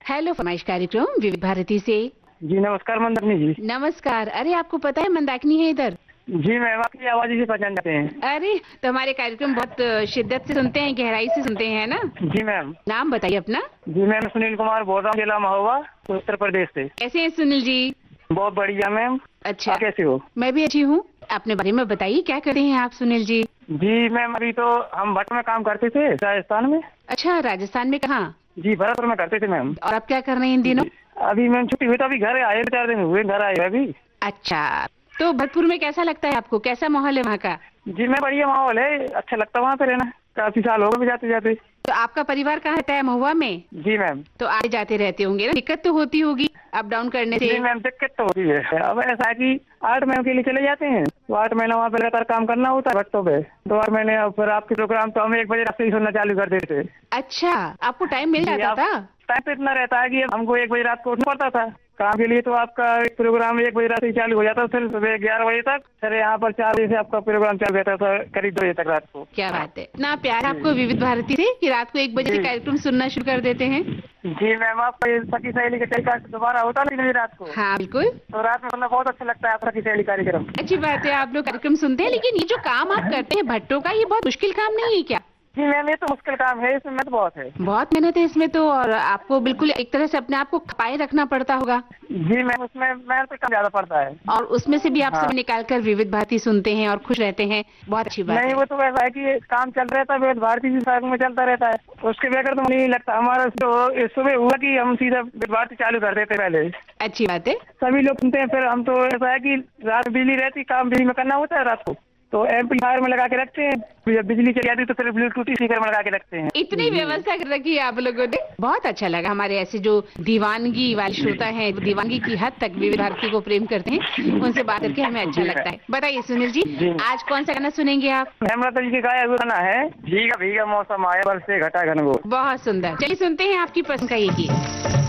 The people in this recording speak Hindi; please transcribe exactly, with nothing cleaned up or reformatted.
हेलो फरमाइश कार्यक्रम विविध भारती से। जी नमस्कार मंदाकिनी जी। नमस्कार। अरे आपको पता है मंदाकिनी है इधर। जी मैम, आपकी आवाज ही से पहचान जाते हैं। अरे तो हमारे कार्यक्रम बहुत शिद्दत से सुनते हैं, गहराई से सुनते हैं ना। जी मैम। नाम बताइए अपना। जी मैम, सुनील कुमार बोल रहा हूँ, जिला महोबा, उत्तर प्रदेश से। कैसे हैं सुनील जी? बहुत बढ़िया मैम। अच्छा, आप कैसे हो? मैं भी अच्छी हूँ। अपने बारे में बताइए, क्या करते हैं आप सुनील जी? जी मैम, अभी तो हम भट्ट में काम करते थे राजस्थान में। अच्छा, राजस्थान में कहाँ? जी भरतपुर में करते थे मैम। और आप क्या कर रहे हैं इन दिनों? अभी मैम छुट्टी हुई तो अभी घर आए, चार दिन हुए घर आए अभी। अच्छा, तो भरतपुर में कैसा लगता है आपको? कैसा माहौल है वहाँ का? जी मैम, बढ़िया माहौल है, अच्छा लगता है वहाँ पे रहना। काफी साल हो गए जाते जाते। तो आपका परिवार कहाँ रहता है? महुआ में? जी मैम। तो आए जाते रहते होंगे ना, दिक्कत तो होती होगी अप डाउन करने से? जी मैम, दिक्कत तो होती है। अब ऐसा है कि आठ महीने के लिए चले जाते हैं, तो आठ महीना वहाँ पे लगातार काम करना होता है भट्टों पे। दो आठ महीने और फिर आपके प्रोग्राम तो हम एक बजे रात से ही सुनना चालू कर देते थे। अच्छा, आपको टाइम मिल जी, जाता आप- था? टाइम पे इतना रहता है कि हमको एक बजे रात को उठना पड़ता था काम के लिए, तो आपका एक प्रोग्राम एक बजे रात से ही चालू हो जाता था, फिर सुबह ग्यारह बजे तक। फिर यहाँ पर चार बजे से आपका प्रोग्राम चालू रहता था करीब दो बजे तक रात को। क्या बात है, ना प्यार आपको विविध भारती से कि रात को एक बजे से जी। कार्यक्रम सुनना शुरू कर देते हैं। जी मैम, आपका ये सखी सहेली का टेलीकास्ट दोबारा होता ना तीन बजे रात को, हाँ बिल्कुल, तो रात में सुनना बहुत अच्छा लगता है आपका सखी सहेली कार्यक्रम। अच्छी बात है आप लोग कार्यक्रम सुनते हैं। लेकिन ये जो काम आप करते हैं भट्टों का, ये बहुत मुश्किल काम नहीं है क्या? जी मैम, ये तो मुश्किल काम है, इसमें मेहनत बहुत है। बहुत मेहनत है इसमें तो, और आपको बिल्कुल एक तरह से अपने आप को खपाए रखना पड़ता होगा। जी मैम, उसमें मेहनत कम ज्यादा पड़ता है। और उसमें से भी आप हाँ। समय निकाल कर विविध भारती सुनते हैं और खुश रहते हैं, बहुत अच्छी बात नहीं, है। वो तो ऐसा है कि काम चल रहता है, विविध भारती जी साथ में चलता रहता है, उसके बगैर तो नहीं लगता। हमारा तो सुबह हुआ कि हम सीधा विविध भारती चालू कर देते पहले, अच्छी बात है। सभी लोग सुनते हैं। फिर हम तो ऐसा है कि रात बिजली रहती, काम बिजली में करना होता है रात को, तो एम्पलीफायर में लगा के रखते हैं। जब बिजली चली जाती है तो फिर ब्लूटूथ स्पीकर में लगा के रखते हैं। इतनी व्यवस्था कर रखी है आप लोगों ने, बहुत अच्छा लगा। हमारे ऐसे जो दीवानगी वाले श्रोता हैं, दीवानगी की हद तक विविध भारती को प्रेम करते हैं, उनसे बात करके हमें अच्छा जी, लगता है। बताइए सुनील जी, जी। आज कौन सा गाना सुनेंगे आप? हेमलता जी के गाया हुआ गाना है, भीगा भीगा मौसम आया बरसे घटा घनघोर। बहुत सुंदर, चलिए सुनते हैं आपकी पसंद का ये गीत।